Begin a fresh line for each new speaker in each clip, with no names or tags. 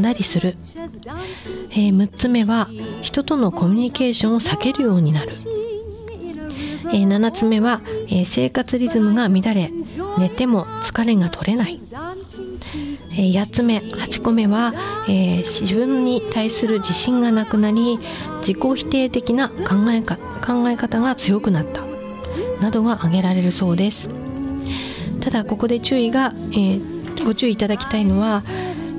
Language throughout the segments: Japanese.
だりする。6つ目は人とのコミュニケーションを避けるようになる。7つ目は、生活リズムが乱れ、寝ても疲れが取れない。8つ目、8個目は、自分に対する自信がなくなり、自己否定的な考え方が強くなったなどが挙げられるそうです。ただここでご注意いただきたいのは、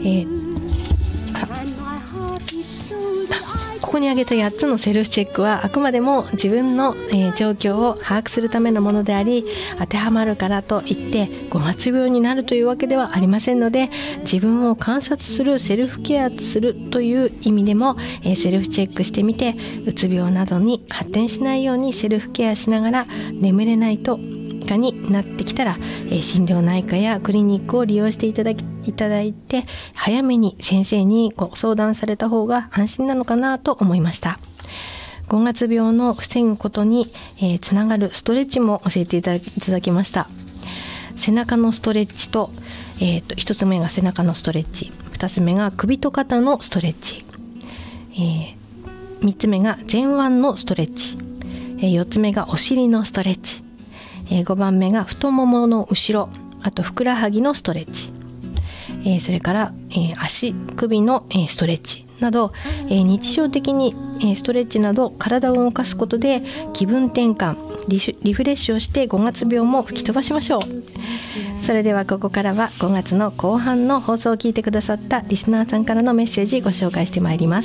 ここに挙げた8つのセルフチェックはあくまでも自分の、状況を把握するためのものであり、当てはまるからといって5月病になるというわけではありませんので、自分を観察する、セルフケアするという意味でも、セルフチェックしてみて、うつ病などに発展しないようにセルフケアしながら眠れないとかになってきたら、心療内科やクリニックを利用していただいて、早めに先生にご相談された方が安心なのかなと思いました。5月病の防ぐことに、つながるストレッチも教えていただきました。背中のストレッチと、1つ目が背中のストレッチ、2つ目が首と肩のストレッチ、3つ目が前腕のストレッチ、4つ目がお尻のストレッチ、5番目が太ももの後ろ、あとふくらはぎのストレッチ、それから、足首の、ストレッチなど、日常的に、ストレッチなど体を動かすことで気分転換、リフレッシュをして5月病も吹き飛ばしましょう。それではここからは5月の後半の放送を聞いてくださったリスナーさんからのメッセージご紹介してまいります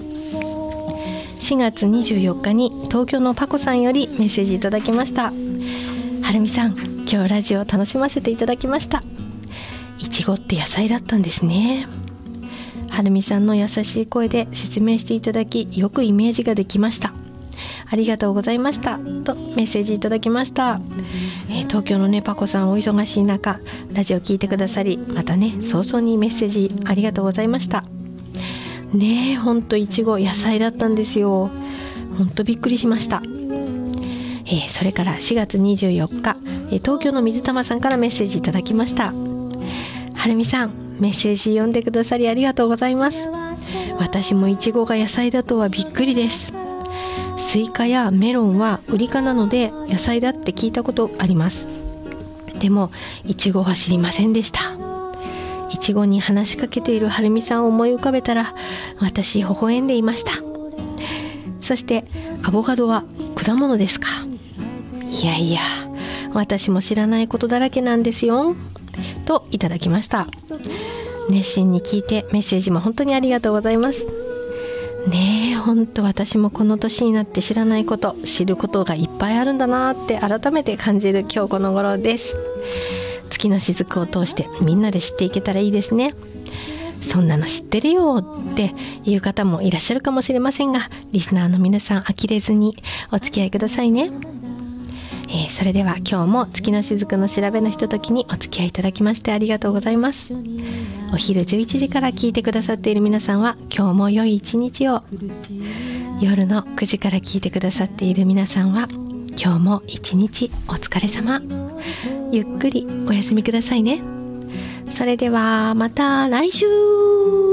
。4月24日に東京のパコさんよりメッセージいただきました。はるみさん、今日ラジオを楽しませていただきました。いちごって野菜だったんですね。はるみさんの優しい声で説明していただき、よくイメージができました。ありがとうございましたとメッセージいただきました。東京のねパコさん、お忙しい中ラジオ聞いてくださり、またね早々にメッセージありがとうございましたね。ほんといちご野菜だったんですよ。ほんとびっくりしました。それから4月24日、東京の水玉さんからメッセージいただきました。はるみさん、メッセージ読んでくださりありがとうございます。私もイチゴが野菜だとはびっくりです。スイカやメロンはウリ科なので野菜だって聞いたことあります。でもイチゴは知りませんでした。イチゴに話しかけているはるみさんを思い浮かべたら、私微笑んでいました。そしてアボカドは果物ですか。いやいや、私も知らないことだらけなんですよといただきました。熱心に聞いてメッセージも本当にありがとうございますね。本当私もこの年になって知らないこと、知ることがいっぱいあるんだなって改めて感じる今日この頃です。月の雫を通してみんなで知っていけたらいいですね。そんなの知ってるよっていう方もいらっしゃるかもしれませんが、リスナーの皆さん呆れずにお付き合いくださいね。それでは今日も月の雫の調べのひとときにお付き合いいただきましてありがとうございます。お昼11時から聞いてくださっている皆さんは今日も良い一日を。夜の9時から聞いてくださっている皆さんは今日も一日お疲れ様。ゆっくりお休みくださいね。それではまた来週。